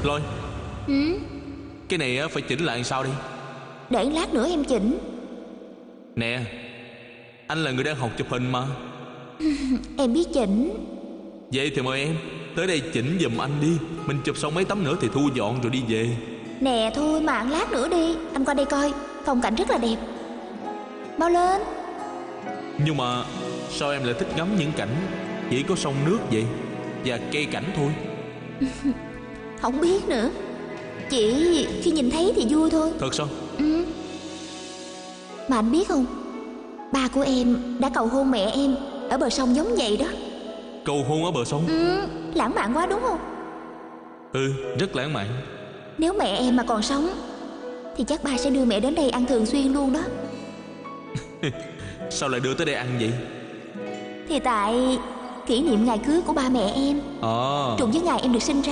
Lôi, Ừ, cái này á, phải chỉnh lại làm sao đi. để lát nữa em chỉnh. Nè, anh là người đang học chụp hình mà. Em biết chỉnh. Vậy thì mời em tới đây chỉnh giùm anh đi. Mình chụp xong mấy tấm nữa thì thu dọn rồi đi về. Nè thôi mà ăn lát nữa đi. Anh qua đây coi, phong cảnh rất là đẹp. Mau lên. Nhưng mà sao em lại thích ngắm những cảnh chỉ có sông nước vậy và cây cảnh thôi? Không biết nữa, chỉ khi nhìn thấy thì vui thôi. Thật sao? Ừ. Mà anh biết không, ba của em đã cầu hôn mẹ em ở bờ sông giống vậy đó. Cầu hôn ở bờ sông? Ừ, lãng mạn quá đúng không? Ừ, rất lãng mạn. Nếu mẹ em mà còn sống thì chắc ba sẽ đưa mẹ đến đây ăn thường xuyên luôn đó. Sao lại đưa tới đây ăn vậy? Thì tại kỷ niệm ngày cưới của ba mẹ em trùng với ngày em được sinh ra.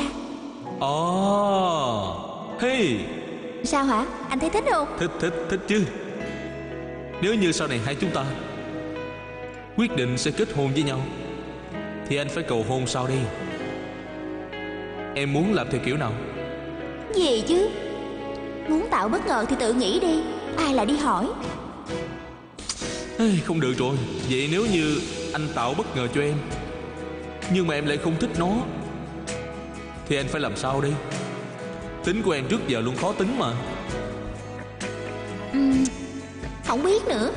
Hey, Sao hả? Anh thấy thích không? thích chứ. Nếu như sau này hai chúng ta quyết định sẽ kết hôn với nhau thì anh phải cầu hôn sao đây? Em muốn làm theo kiểu nào? Gì chứ, muốn tạo bất ngờ thì tự nghĩ đi, ai lại đi hỏi. Không được rồi. Vậy nếu như anh tạo bất ngờ cho em nhưng mà em lại không thích nó thì anh phải làm sao đây? Tính của em trước giờ luôn khó tính mà. Không biết nữa.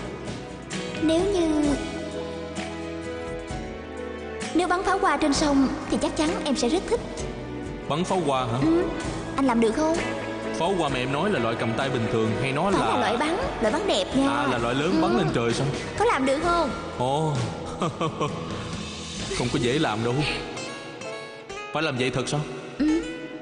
Nếu bắn pháo hoa trên sông thì chắc chắn em sẽ rất thích. Bắn pháo hoa hả? Anh làm được không? Pháo hoa mà em nói là loại cầm tay bình thường hay nó Phải là loại bắn đẹp nha. À, là loại lớn bắn lên trời sao? Có làm được không? Ồ. Không có dễ làm đâu. Phải làm vậy thật sao?